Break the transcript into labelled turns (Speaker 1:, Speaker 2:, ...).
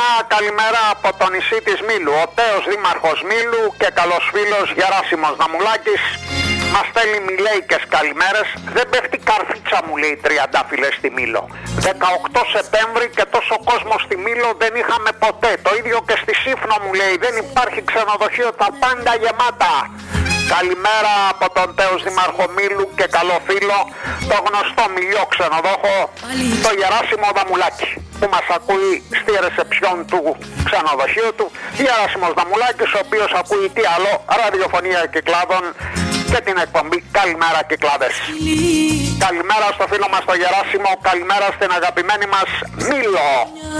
Speaker 1: Μια καλημέρα από το νησί της Μήλου. Ο τέος δήμαρχος Μήλου και καλός φίλος Γεράσιμος Δαμουλάκης μας στέλνει μιλέικες καλημέρες. Δεν πέφτει καρφίτσα, μου λέει, τριαντάφυλλες στη Μήλο. 18 Σεπτέμβρη και τόσο κόσμο στη Μήλο δεν είχαμε ποτέ. Το ίδιο και στη Σύφνο, μου λέει, δεν υπάρχει ξενοδοχείο, τα πάντα γεμάτα. Καλημέρα από τον τέος δήμαρχο Μήλου και καλό φίλο, το γνωστό μιλιό ξενοδόχο, το Γεράσιμο Δαμουλάκη, που μας ακούει στη ρεσεψιόν του ξενοδοχείου του. Γεράσιμος Δαμουλάκης, ο οποίος ακούει τι άλλο, ραδιοφωνία Κυκλάδων και την εκπομπή Καλημέρα Κυκλάδες. Καλημέρα στο φίλο μας το Γεράσιμο, καλημέρα στην αγαπημένη μας Μήλο.